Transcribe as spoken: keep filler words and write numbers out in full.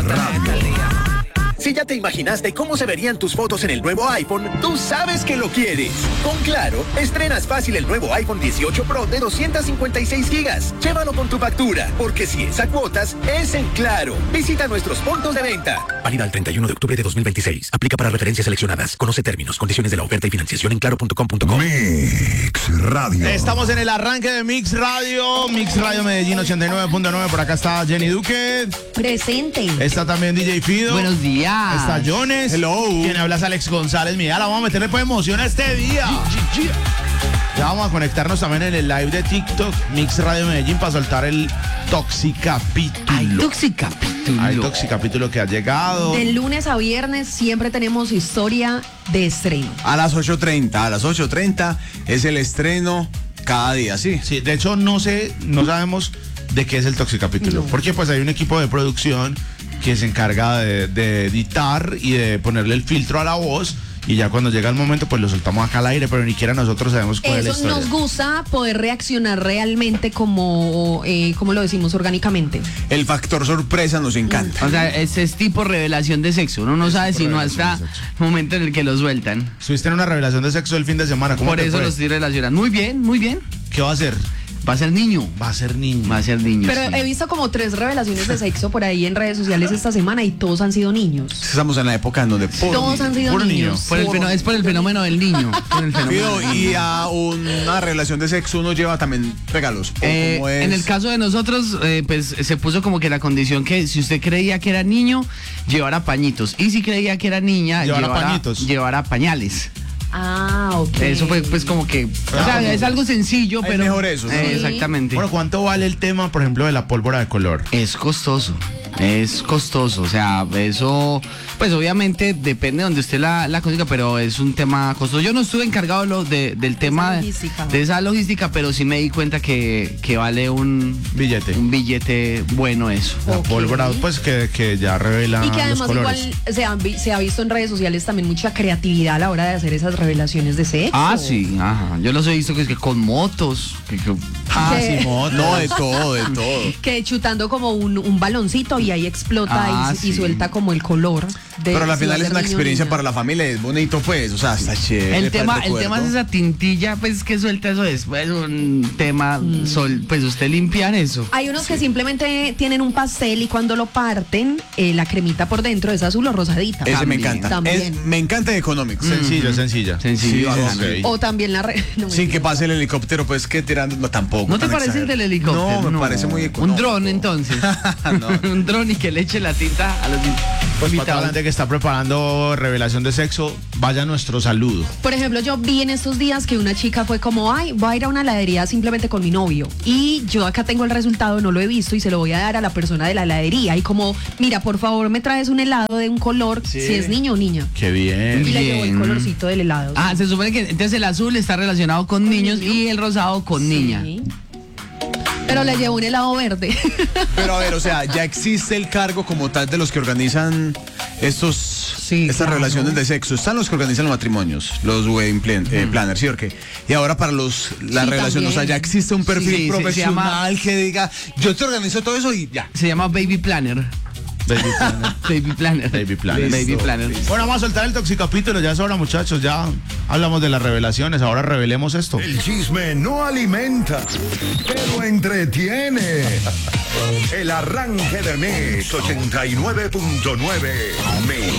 Radio. Si ya te imaginaste cómo se verían tus fotos en el nuevo iPhone, tú sabes que lo quieres. Con Claro, estrenas fácil el nuevo iPhone dieciocho Pro de doscientos cincuenta y seis gigas. Llévalo con tu factura, porque si es a cuotas, es en Claro. Visita nuestros puntos de venta. Válida al treinta y uno de octubre de dos mil veintiséis. Aplica para referencias seleccionadas. Conoce términos, condiciones de la oferta y financiación en claro punto com punto co. Mix Radio. Estamos en el arranque de Mix Radio. Mix Radio Medellín ochenta y nueve punto nueve. Por acá está Jenny Duque. Presente. Está también D J Fido. Buenos días. Está Jones. Hello. Quien habla es Alex González. Mira, la vamos a meterle pues emoción a este día. Ya vamos a conectarnos también en el live de TikTok, Mix Radio Medellín, para soltar el Toxicapítulo. Ay, Toxicapítulo. Hay Toxicapítulo que ha llegado. De lunes a viernes siempre tenemos historia de estreno. A las ocho treinta, a las ocho treinta es el estreno cada día, ¿sí? Sí, de hecho no sé, no sabemos de qué es el Toxicapítulo, No. porque pues hay un equipo de producción que se encarga de, de editar y de ponerle el filtro a la voz. Y ya cuando llega el momento, pues lo soltamos acá al aire, pero ni siquiera nosotros sabemos cuál es la Eso historia. nos gusta poder reaccionar realmente como, eh, como lo decimos orgánicamente. El factor sorpresa nos encanta. O sea, ese es tipo revelación de sexo. Uno no sabe sino revelación hasta de sexo. el momento en el que lo sueltan. Estuviste en una revelación de sexo el fin de semana. ¿Cómo Por te eso fue? lo estoy relacionando. Muy bien, muy bien. ¿Qué va a hacer? Va a ser niño. Va a ser niño. Va a ser niño. Pero sí. he visto como tres revelaciones de sexo por ahí en redes sociales esta semana y todos han sido niños. Estamos en la época en donde por Todos han sido puro niño. niños. Por el fenó- es por el fenómeno del niño. Por el fenómeno Fido, del y niño. a una relación de sexo uno lleva también regalos. ¿O Eh, cómo es? en el caso de nosotros, eh, pues se puso como que la condición que si usted creía que era niño, llevara pañitos. Y si creía que era niña, Llevara llevara, pañitos. llevara pañales. Ah, ok. Eso fue pues como que, o sea, es algo sencillo, Es pero mejor eso, ¿no? Eh, Sí. exactamente. Bueno, ¿cuánto vale el tema, por ejemplo, de la pólvora de color? Es costoso, es costoso, o sea, eso, pues obviamente depende de donde usted la, la consiga, pero es un tema costoso. Yo no estuve encargado lo de, del tema de, logística. de esa logística, pero sí me di cuenta que, que vale un Billete. un billete bueno eso. La Ok. pólvora, pues que, que ya revela Y que los además colores. igual se, han vi- se ha visto en redes sociales también mucha creatividad a la hora de hacer esas revelaciones de sexo. Ah, sí, ajá. Yo los he visto que, es que con motos, que, que- Ah, Sí. sí, moto. No, de todo, de todo. Que chutando como un, un baloncito y ahí explota Ah, y, y sí. suelta como el color. De, Pero al si va a final es ser una niño o experiencia niña. para la familia, es bonito pues, o sea, está chévere. el tema, para el tema es esa tintilla, pues que suelta eso después, un tema, sol, pues usted limpiar eso. Hay unos que simplemente tienen un pastel y cuando lo parten, eh, la cremita por dentro es azul o rosadita. Ese me También. encanta. También. Es, me encanta Economics. Sencillo, sencilla. Sencillo. Sí, bacano. ok. O también la... re- no, Sin mentira. que pase el helicóptero, pues que tirando, no tampoco. ¿No te tan parece el del exagerado. helicóptero? No, me parece muy Un económico. dron entonces. No. Un dron y que le eche la tinta a los Pues para toda la invitados. gente que está preparando revelación de sexo, vaya nuestro saludo. Por ejemplo, yo vi en estos días que una chica fue como, ay, voy a ir a una heladería simplemente con mi novio. Y yo acá tengo el resultado, no lo he visto y se lo voy a dar a la persona de la heladería. Y como, mira, por favor, me traes un helado de un color, si es niño o niña. Qué bien. Y le llevó el Bien. colorcito del helado. Ah, se supone que entonces el azul está relacionado con, niños niño. y el rosado con Sí. niña. Pero le llevó un helado verde. Pero a ver, o sea, ya existe el cargo como tal de los que organizan estos Sí, estas claro. relaciones de sexo. Están los que organizan los matrimonios, los wedding plan- eh, planners, ¿sí o qué? Y ahora para los la Sí, relación, o sea, también. ya existe un perfil Sí, se- se profesional llama- que diga, yo te organizo todo eso y ya. Se llama Baby Planner. Baby planner. Baby Planner. Baby Planner. Baby Listo. Planner. Bueno, vamos a soltar el toxicapítulo, ya es hora, muchachos, ya hablamos de las revelaciones, ahora revelemos esto. El chisme no alimenta, pero entretiene. El arranque de Mix ochenta y nueve punto nueve. Mix.